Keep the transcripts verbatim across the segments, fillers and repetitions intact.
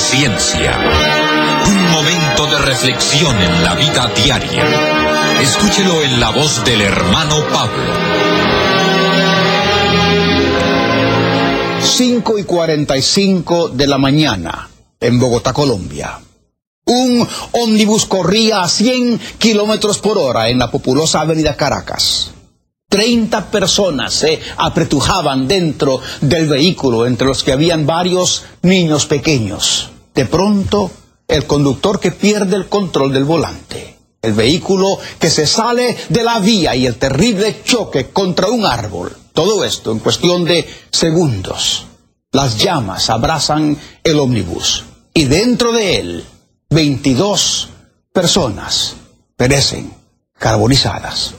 Conciencia. Un momento de reflexión en la vida diaria. Escúchelo en la voz del hermano Pablo. cinco y cuarenta y cinco de la mañana, en Bogotá, Colombia. Un ómnibus corría a cien kilómetros por hora en la populosa avenida Caracas. Treinta personas se apretujaban dentro del vehículo, entre los que habían varios niños pequeños. De pronto, el conductor que pierde el control del volante, el vehículo que se sale de la vía y el terrible choque contra un árbol. Todo esto en cuestión de segundos. Las llamas abrazan el ómnibus y dentro de él, veintidós personas perecen carbonizadas.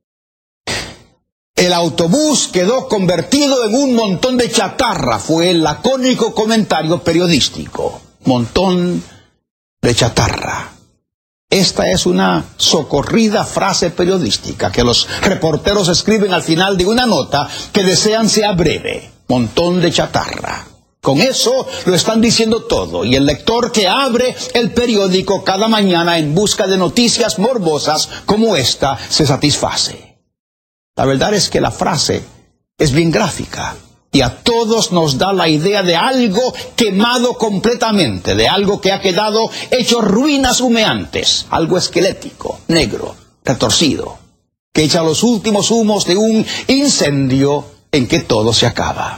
El autobús quedó convertido en un montón de chatarra, fue el lacónico comentario periodístico. Montón de chatarra. Esta es una socorrida frase periodística que los reporteros escriben al final de una nota que desean sea breve. Montón de chatarra. Con eso lo están diciendo todo, y el lector que abre el periódico cada mañana en busca de noticias morbosas como esta se satisface. La verdad es que la frase es bien gráfica y a todos nos da la idea de algo quemado completamente, de algo que ha quedado hecho ruinas humeantes, algo esquelético, negro, retorcido, que echa los últimos humos de un incendio en que todo se acaba.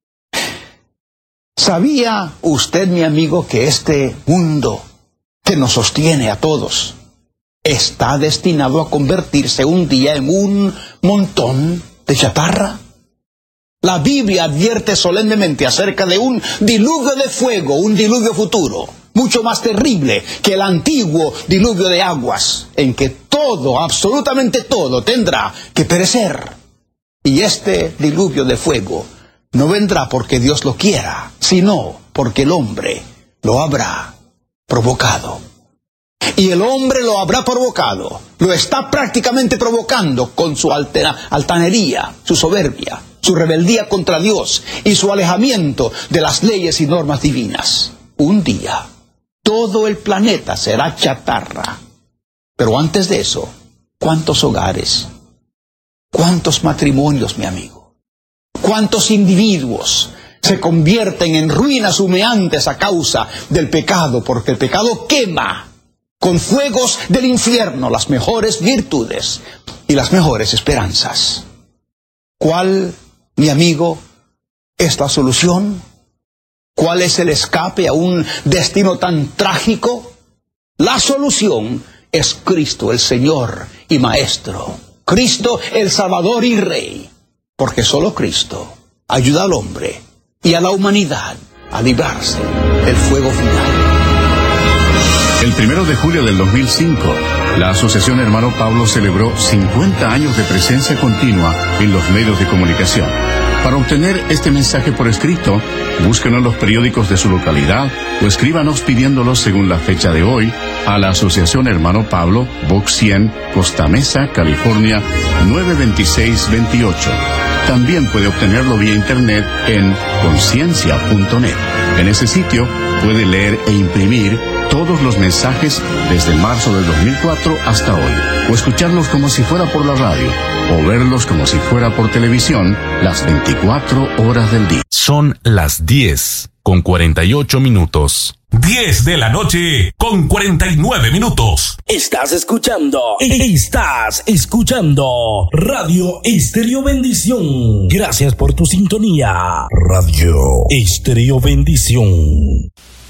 ¿Sabía usted, mi amigo, que este mundo que nos sostiene a todos está destinado a convertirse un día en un montón de chatarra? La Biblia advierte solemnemente acerca de un diluvio de fuego, un diluvio futuro, mucho más terrible que el antiguo diluvio de aguas, en que todo, absolutamente todo, tendrá que perecer. Y este diluvio de fuego no vendrá porque Dios lo quiera, sino porque el hombre lo habrá provocado. Y el hombre lo habrá provocado, lo está prácticamente provocando con su altera, altanería, su soberbia, su rebeldía contra Dios y su alejamiento de las leyes y normas divinas. Un día, todo el planeta será chatarra. Pero antes de eso, ¿cuántos hogares? ¿Cuántos matrimonios, mi amigo? ¿Cuántos individuos se convierten en ruinas humeantes a causa del pecado? Porque el pecado quema con fuegos del infierno las mejores virtudes y las mejores esperanzas. ¿Cuál, mi amigo, es la solución? ¿Cuál es el escape a un destino tan trágico? La solución es Cristo, el Señor y Maestro. Cristo, el Salvador y Rey. Porque solo Cristo ayuda al hombre y a la humanidad a librarse del fuego final. El primero de julio del dos mil cinco, la Asociación Hermano Pablo celebró cincuenta años de presencia continua en los medios de comunicación. Para obtener este mensaje por escrito, búsquenos en los periódicos de su localidad o escríbanos pidiéndolo según la fecha de hoy a la Asociación Hermano Pablo, Box cien, Costa Mesa, California, nueve dos seis dos ocho. También puede obtenerlo vía internet en conciencia punto net. En ese sitio puede leer e imprimir todos los mensajes desde marzo del dos mil cuatro hasta hoy, o escucharlos como si fuera por la radio, o verlos como si fuera por televisión las veinticuatro horas del día. Son las diez con cuarenta y ocho minutos. diez de la noche con cuarenta y nueve minutos. Estás escuchando, estás escuchando Radio Estéreo Bendición. Gracias por tu sintonía. Radio Estéreo Bendición.